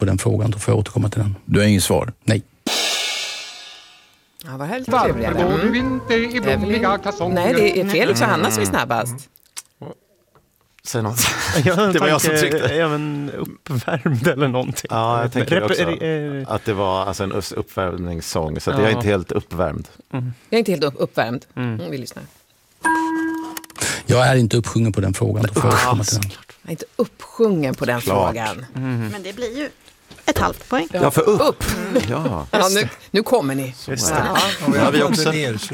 på den frågan, då får jag återkomma till den. Du har inget svar? Nej. Ja, vad här lite trevligare. Nej, det är Felix och Hanna som är snabbast. Säg något. Det var jag som tryckte. Ja, men uppvärmd eller någonting. Ja, jag tänker också att det var alltså en uppvärmningssång. Så att jag är inte helt uppvärmd. Jag är inte helt uppvärmd. Vi lyssnar. Jag är inte uppsjungen på den frågan, då får jag återkomma till den. Jag är inte uppsjungen på den frågan. Men det blir ju ett halvt poäng. Ja, för upp. Ja. Ja, nu kommer ni. Nu har vi också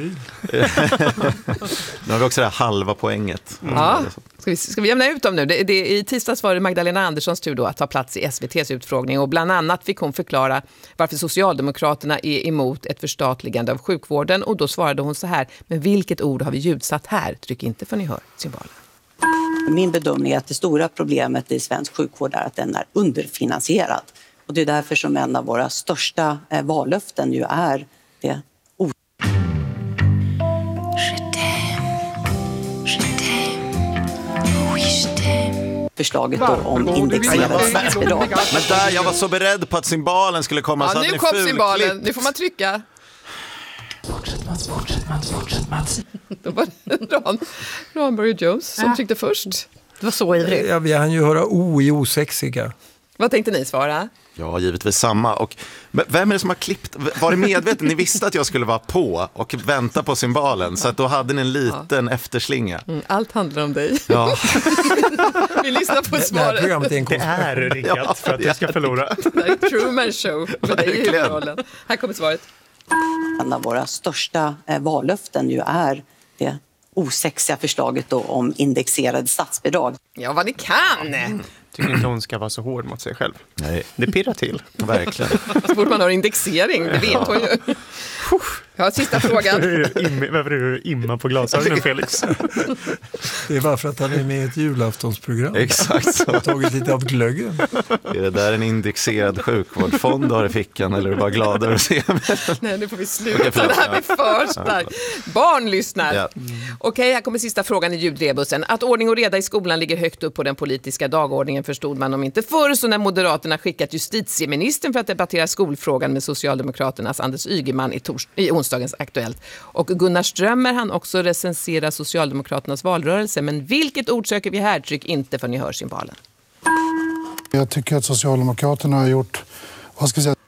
det här halva poänget. Ja. Ska vi jämna ut dem nu? I tisdags var det Magdalena Anderssons tur då att ta plats i SVT:s utfrågning, och bland annat fick hon förklara varför Socialdemokraterna är emot ett förstatligande av sjukvården, och då svarade hon så här: men vilket ord har vi ljudsatt här? Tryck inte för ni hör symbolen. Min bedömning är att det stora problemet i svensk sjukvård är att den är underfinansierad. Och det är därför som en av våra största vallöften ju är det förslaget då om indexerade statsbidrag. Men där, jag var så beredd på att symbolen skulle komma. Ja, så nu kom symbolen. Nu får man trycka. Fortsätt Mats. Då var det Ranberg Jones som tryckte först. Det var så ivrig. Ja, vi hann ju höra o i osexiga. Vad tänkte ni svara? Ja, givetvis samma. Och vem är det som har klippt? Var det medveten? Ni visste att jag skulle vara på och vänta på symbolen. Så att då hade ni en liten efterslinga. Allt handlar om dig. Ja. Vi lyssnar på svaret. Det är riggat för att jag ska förlora. Det är Truman Show med dig i huvudrollen. Här kommer svaret. En av våra största vallöften ju är det osexiga förslaget då om indexerade statsbidrag. Ja, vad ni kan! Tycker inte hon ska vara så hård mot sig själv. Nej. Det pirrar till. Verkligen. Så fort man har indexering, det vet hon ju. Ja, sista frågan. Varför är du imma på glasögonen, Felix? Det är bara för att han är med i ett julaftonsprogram. Exakt så. Jag har tagit lite av glöggen. Är det där en indexerad sjukvårdsfond du har i fickan, eller är du bara glad att se mig? Nej, nu får vi sluta. Det här blir för starkt. Barn lyssnar. Ja. Okej, här kommer sista frågan i ljudrebussen. Att ordning och reda i skolan ligger högt upp på den politiska dagordningen förstod man om inte förr, så när Moderaterna skickat justitieministern för att debattera skolfrågan med Socialdemokraternas Anders Ygeman i onsdagens Aktuellt. Och Gunnar Strömmer han också recenserar Socialdemokraternas valrörelse. Men vilket ord söker vi här? Tryck inte för ni hör symbolen. Jag tycker att Socialdemokraterna har gjort, vad ska jag säga,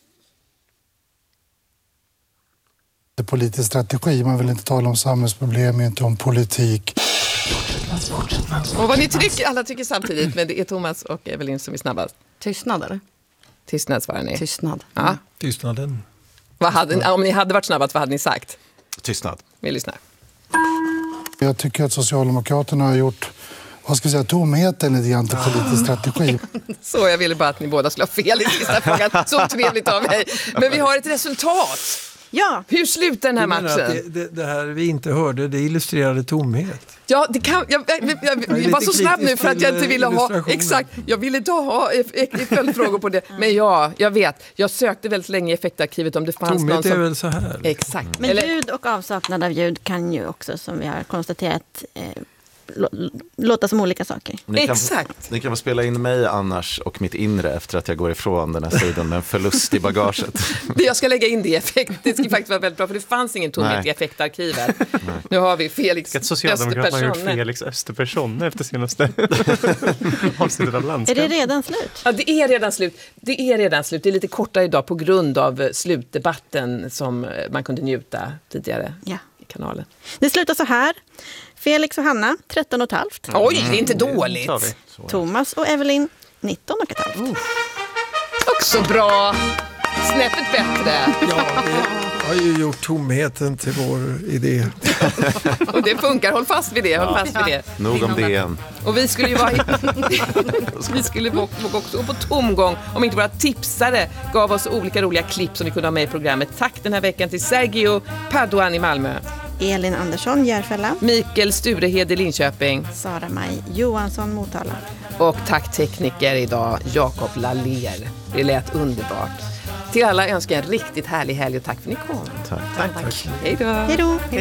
politisk strategi. Man vill inte tala om samhällsproblem, inte om politik. Och vad ni trycker, alla trycker samtidigt, men det är Thomas och Evelyn som är snabbast. Tystnad, eller? Tystnad svarar ni. Tystnad. Ja. Tystnaden. Om ni hade varit snabbast, vad hade ni sagt? Tystnad. Vi lyssnar. Jag tycker att Socialdemokraterna har gjort, vad ska jag säga, tomheten lite grann till politisk strategi. Så jag ville bara att ni båda skulle ha fel i sista frågan. Så trevligt av mig. Men vi har ett resultat. Ja. Hur slutar den här matchen? Det här vi inte hörde, det illustrerade tomhet. Ja, det kan, jag var så snabb nu för att jag inte ville ha... Exakt, jag ville inte ha följdfrågor på det. Men ja, jag vet. Jag sökte väldigt länge i effektarkivet om det fanns tomhet någon som... är väl så här. Exakt. Men ljud och avsaknad av ljud kan ju också, som vi har konstaterat, låta som olika saker. Exakt. Ni kan få spela in mig annars och mitt inre efter att jag går ifrån den här sidan med en förlust i bagaget. Jag ska lägga in det i effekt. Det skulle faktiskt vara väldigt bra, för det fanns ingen tomhet i effektarkivet. Nu har vi Felix Österperson. Har gjort Felix Österperson efter senaste avsnittet av Landskamp. Är det redan slut? Ja, det är redan slut. Det är lite kortare idag på grund av slutdebatten som man kunde njuta tidigare i kanalen. Det slutar så här. Felix och Hanna, 13,5. Oj, det är inte dåligt. Thomas och Evelyn, 19,5. Också bra. Snäppet bättre. Ja, vi har ju gjort tomheten till vår idé. Och det funkar, håll fast vid det. Nog om det igen. Och vi skulle ju vara vi skulle också gå på tomgång om inte våra tipsare gav oss olika roliga klipp som vi kunde ha med i programmet. Tack den här veckan till Sergio Paduan i Malmö, Elin Andersson, Järfälla, Mikael Sturehed i Linköping, Sara-Maj Johansson, Motala. Och tack tekniker idag, Jakob Lallér. Det lät underbart. Till alla önskar en riktigt härlig helg och tack för att ni kom. Tack. Hej då. Hej då.